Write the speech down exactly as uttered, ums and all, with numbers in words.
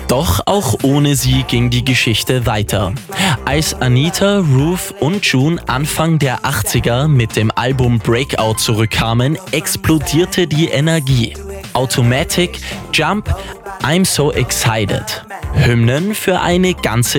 Doch auch ohne sie ging die Geschichte weiter. Als Anita, Ruth und June Anfang der achtziger mit dem Album Breakout zurückkamen, explodierte die Energie. Automatic, Jump, I'm So Excited. Hymnen für eine ganze